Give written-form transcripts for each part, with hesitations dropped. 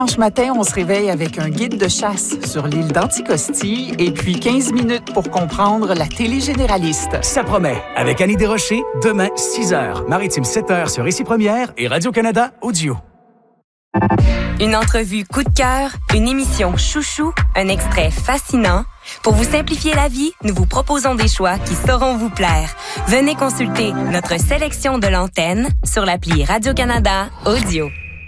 Ce matin, on se réveille avec un guide de chasse sur l'île d'Anticosti et puis 15 minutes pour comprendre la télé généraliste. Ça promet. Avec Annie Desrochers, demain, 6h, Maritime 7h sur Ici Première et Radio-Canada Audio. Une entrevue coup de cœur, une émission chouchou, un extrait fascinant. Pour vous simplifier la vie, nous vous proposons des choix qui sauront vous plaire. Venez consulter notre sélection de l'antenne sur l'appli Radio-Canada Audio.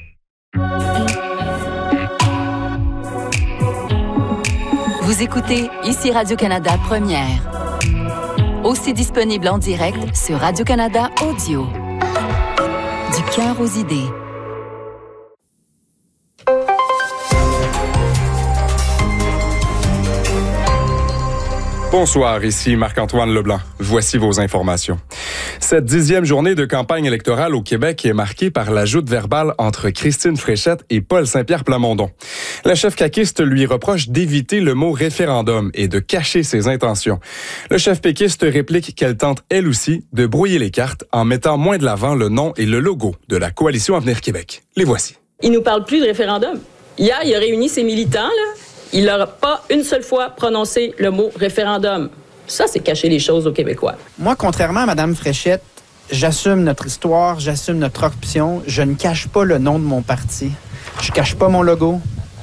Vous écoutez Ici Radio-Canada Première. Aussi disponible en direct sur Radio-Canada Audio. Du cœur aux idées. Bonsoir, ici Marc-Antoine Leblanc. Voici vos informations. Cette 10e journée de campagne électorale au Québec est marquée par la joute verbale entre Christine Fréchette et Paul Saint-Pierre Plamondon. La chef caquiste lui reproche d'éviter le mot référendum et de cacher ses intentions. Le chef péquiste réplique qu'elle tente, elle aussi, de brouiller les cartes en mettant moins de l'avant le nom et le logo de la Coalition Avenir Québec. Les voici. Il nous parle plus de référendum. Hier, il a réuni ses militants, là. Il n'a pas une seule fois prononcé le mot référendum. Ça, c'est cacher les choses aux Québécois. Moi, contrairement à Mme Fréchette, j'assume notre histoire, j'assume notre option. Je ne cache pas le nom de mon parti. Je ne cache pas mon logo.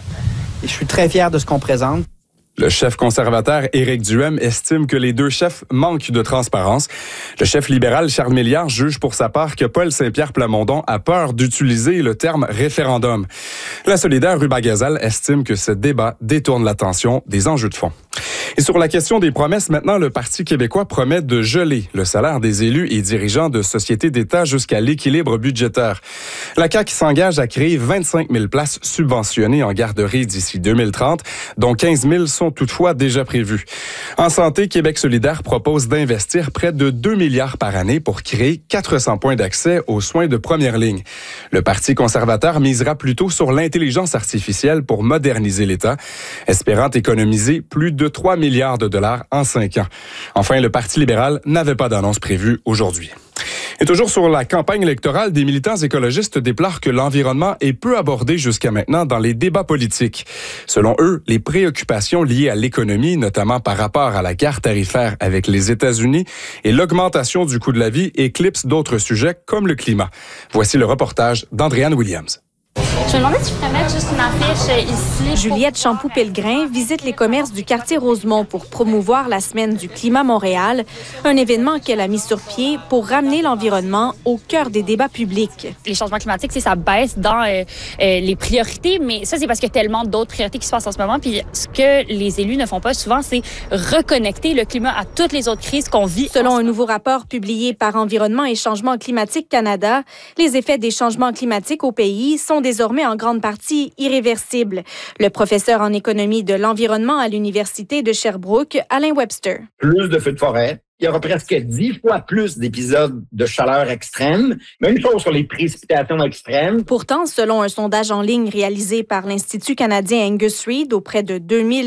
Et je suis très fier de ce qu'on présente. Le chef conservateur Éric Duhem estime que les deux chefs manquent de transparence. Le chef libéral Charles Milliard juge pour sa part que Paul Saint-Pierre Plamondon a peur d'utiliser le terme référendum. La solidaire Ruba Gazal estime que ce débat détourne l'attention des enjeux de fond. Et sur la question des promesses, maintenant, le Parti québécois promet de geler le salaire des élus et dirigeants de sociétés d'État jusqu'à l'équilibre budgétaire. La CAQ s'engage à créer 25 000 places subventionnées en garderie d'ici 2030, dont 15 000 sont toutefois déjà prévues. En santé, Québec solidaire propose d'investir près de 2 milliards par année pour créer 400 points d'accès aux soins de première ligne. Le Parti conservateur misera plutôt sur l'intelligence artificielle pour moderniser l'État, espérant économiser plus de 3 milliards de dollars en 5 ans. Enfin, le Parti libéral n'avait pas d'annonce prévue aujourd'hui. Et toujours sur la campagne électorale, des militants écologistes déplorent que l'environnement est peu abordé jusqu'à maintenant dans les débats politiques. Selon eux, les préoccupations liées à l'économie, notamment par rapport à la guerre tarifaire avec les États-Unis et l'augmentation du coût de la vie, éclipsent d'autres sujets comme le climat. Voici le reportage d'Andréane Williams. Je me demandais si je pourrais mettre juste une affiche ici. Juliette Champoux-Pellegrin visite les commerces du quartier Rosemont pour promouvoir la Semaine du climat Montréal, un événement qu'elle a mis sur pied pour ramener l'environnement au cœur des débats publics. Les changements climatiques, ça baisse dans les priorités, mais ça, c'est parce qu'il y a tellement d'autres priorités qui se passent en ce moment. Puis ce que les élus ne font pas souvent, c'est reconnecter le climat à toutes les autres crises qu'on vit. Selon un nouveau rapport publié par Environnement et Changement climatique Canada, les effets des changements climatiques au pays sont désormais en grande partie irréversibles. Le professeur en économie de l'environnement à l'Université de Sherbrooke, Alain Webster. Plus de feux de forêt. Il y aura presque 10 fois plus d'épisodes de chaleur extrême. Même chose sur les précipitations extrêmes. Pourtant, selon un sondage en ligne réalisé par l'Institut canadien Angus Reid auprès de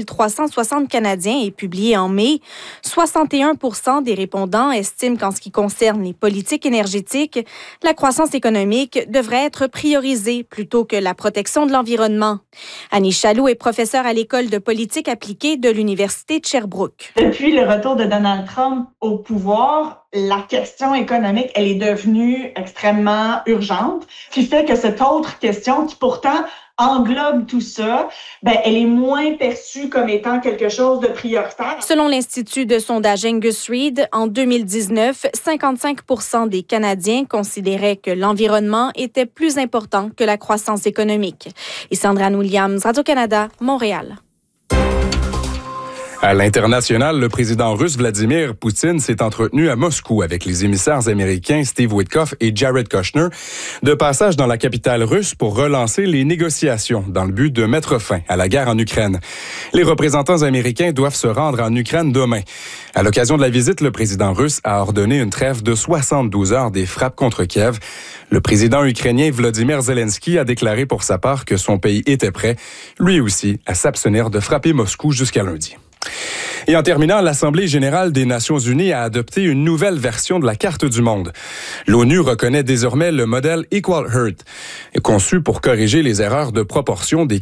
2360 Canadiens et publié en mai, 61% des répondants estiment qu'en ce qui concerne les politiques énergétiques, la croissance économique devrait être priorisée plutôt que la protection de l'environnement. Annie Chaloux est professeure à l'École de politique appliquée de l'Université de Sherbrooke. Depuis le retour de Donald Trump au pouvoir, la question économique, elle est devenue extrêmement urgente, ce qui fait que cette autre question, qui pourtant englobe tout ça, elle est moins perçue comme étant quelque chose de prioritaire. Selon l'Institut de sondage Angus Reid, en 2019, 55% des Canadiens considéraient que l'environnement était plus important que la croissance économique. Et Sandra Williams, Radio-Canada, Montréal. À l'international, le président russe Vladimir Poutine s'est entretenu à Moscou avec les émissaires américains Steve Witkoff et Jared Kushner, de passage dans la capitale russe pour relancer les négociations dans le but de mettre fin à la guerre en Ukraine. Les représentants américains doivent se rendre en Ukraine demain. À l'occasion de la visite, le président russe a ordonné une trêve de 72 heures des frappes contre Kiev. Le président ukrainien Volodymyr Zelensky a déclaré pour sa part que son pays était prêt, lui aussi, à s'abstenir de frapper Moscou jusqu'à lundi. Et en terminant, l'Assemblée générale des Nations unies a adopté une nouvelle version de la carte du monde. L'ONU reconnaît désormais le modèle Equal Hurt, conçu pour corriger les erreurs de proportion des